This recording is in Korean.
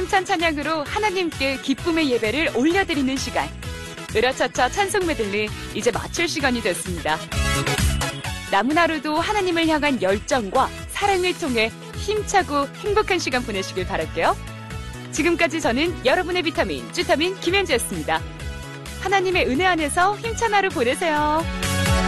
칭찬 찬양으로 하나님께 기쁨의 예배를 올려드리는 시간. 으라차차 찬송 메들리 이제 마칠 시간이 됐습니다. 남은 하루도 하나님을 향한 열정과 사랑을 통해 힘차고 행복한 시간 보내시길 바랄게요. 지금까지 저는 여러분의 비타민, 쭈타민 김현지였습니다. 하나님의 은혜 안에서 힘찬 하루 보내세요.